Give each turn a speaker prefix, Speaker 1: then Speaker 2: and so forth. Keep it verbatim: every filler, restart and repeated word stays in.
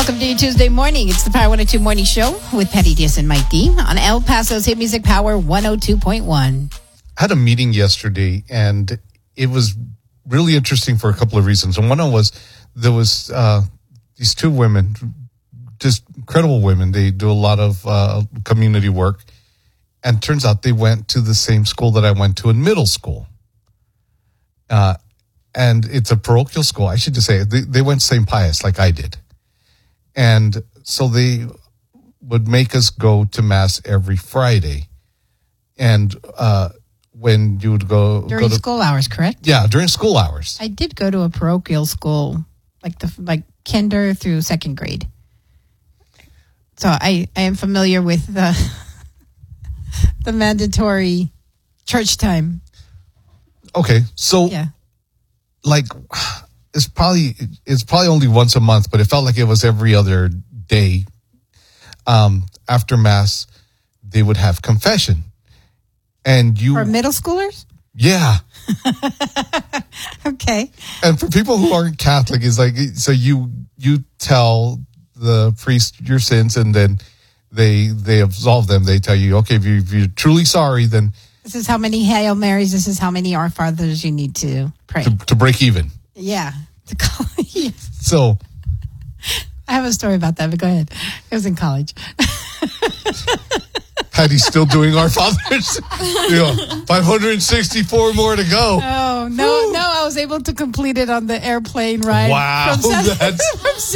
Speaker 1: Welcome to your Tuesday morning. It's the Power one oh two Morning Show with Patty Diaz and Mike D on El Paso's Hit Music Power one oh two point one.
Speaker 2: I had a meeting yesterday, and it was really interesting for a couple of reasons. And one of them was there was uh, these two women, just incredible women. They do a lot of uh, community work. And turns out they went to the same school that I went to in middle school. Uh, and it's a parochial school. I should just say they, they went Saint Pius like I did. And so they would make us go to Mass every Friday. And uh, when you would go...
Speaker 1: During
Speaker 2: go to,
Speaker 1: school hours, correct?
Speaker 2: Yeah, during school hours.
Speaker 1: I did go to a parochial school, like the like kinder through second grade. So I, I am familiar with the, the mandatory church time.
Speaker 2: Okay, so
Speaker 1: yeah.
Speaker 2: like... It's probably it's probably only once a month, but it felt like it was every other day. Um, after Mass, they would have confession, and you
Speaker 1: for middle schoolers.
Speaker 2: Yeah.
Speaker 1: Okay.
Speaker 2: And for people who aren't Catholic, it's like so you you tell the priest your sins, and then they they absolve them. They tell you, okay, if, you, if you're truly sorry, then
Speaker 1: this is how many Hail Marys. This is how many Our Fathers you need to pray
Speaker 2: to, to break even.
Speaker 1: Yeah.
Speaker 2: So
Speaker 1: I have a story about that, but go ahead. It was in college.
Speaker 2: Patty's still doing Our Fathers. You know, five hundred sixty-four more to go.
Speaker 1: Oh, no, Woo. no. I was able to complete it on the airplane ride.
Speaker 2: Wow.
Speaker 1: From San-
Speaker 2: That's...
Speaker 1: from